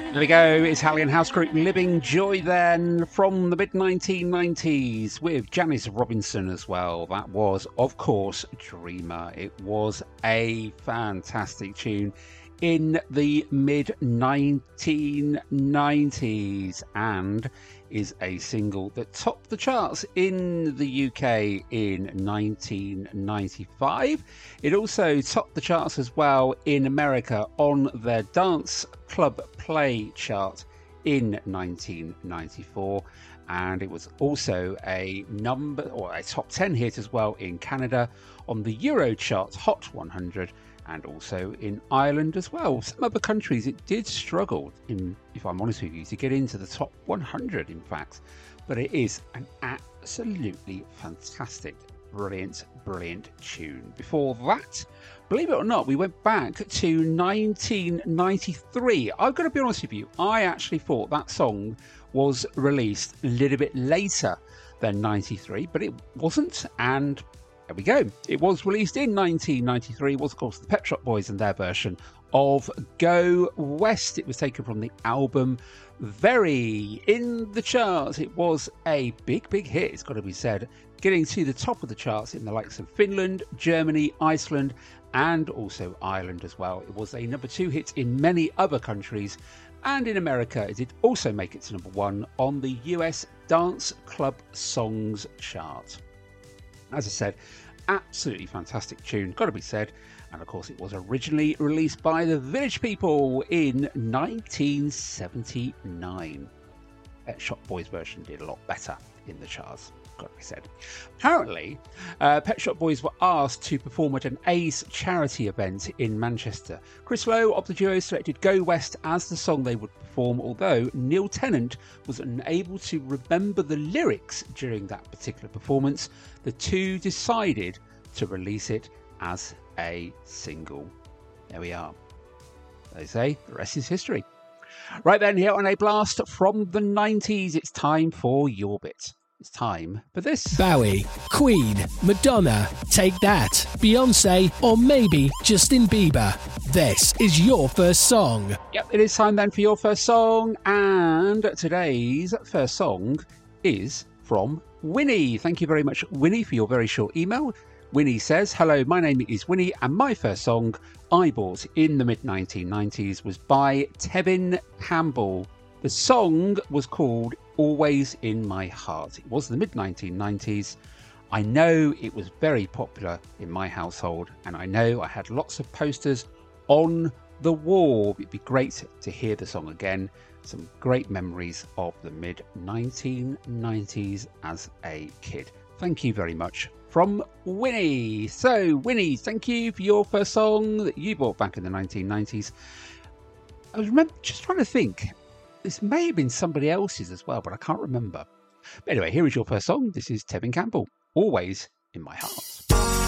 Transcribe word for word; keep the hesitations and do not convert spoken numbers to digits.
There we go, it's Halley and House Group, Living Joy then, from the mid nineteen nineties, with Janice Robinson as well. That was, of course, Dreamer. It was a fantastic tune in the mid nineteen nineties and is a single that topped the charts in the U K in nineteen ninety-five. It also topped the charts as well in America on their Dance Club Play chart in nineteen ninety-four, and it was also a number or a top ten hit as well in Canada on the Eurochart Hot one hundred, and also in Ireland as well. Some other countries it did struggle, in, if I'm honest with you, to get into the top one hundred, in fact. But it is an absolutely fantastic, brilliant, brilliant tune. Before that, believe it or not, we went back to nineteen ninety-three. I've got to be honest with you, I actually thought that song was released a little bit later than ninety-three, but it wasn't, and there we go. It was released in nineteen ninety-three. It was, of course, the Pet Shop Boys and their version of Go West. It was taken from the album Very. In the charts, it was a big, big hit, it's got to be said, getting to the top of the charts in the likes of Finland, Germany, Iceland, and also Ireland as well. It was a number two hit in many other countries, and in America it did also make it to number one on the U S Dance Club Songs chart. As I said, absolutely fantastic tune, got to be said. And of course, it was originally released by the Village People in nineteen seventy-nine. Pet Shop Boys version did a lot better in the charts, got to be said. Apparently, uh, Pet Shop Boys were asked to perform at an Ace charity event in Manchester. Chris Lowe of the duo selected Go West as the song they would perform, although Neil Tennant was unable to remember the lyrics during that particular performance. The two decided to release it as a single. There we are. They say the rest is history. Right then, here on A Blast from the nineties, it's time for your bit. It's time for this. Bowie, Queen, Madonna, Take That, Beyonce, or maybe Justin Bieber. This is your first song. Yep, it is time then for your first song, and today's first song is from Winnie. Thank you very much, Winnie, for your very short email. Winnie says, hello, my name is Winnie, and my first song I bought in the mid nineteen nineties was by Tevin Campbell. The song was called Always in My Heart. It was the mid nineteen nineties. I know it was very popular in my household, and I know I had lots of posters on the wall. It'd be great to hear the song again. Some great memories of the mid nineteen nineties as a kid. Thank you very much. From Winnie. So, Winnie, thank you for your first song that you bought back in the nineteen nineties. I was remember, just trying to think. This may have been somebody else's as well, but I can't remember. But anyway, here is your first song. This is Tevin Campbell, Always in My Heart.